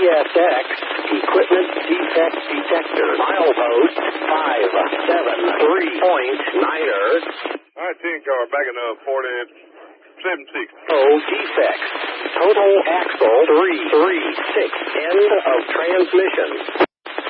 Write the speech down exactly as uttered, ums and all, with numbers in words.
S X, equipment defect detector, milepost five seven three point niner. All right, ten car, backing up, forty, seven six. Oh, defects. Total axle three three six. End of transmission.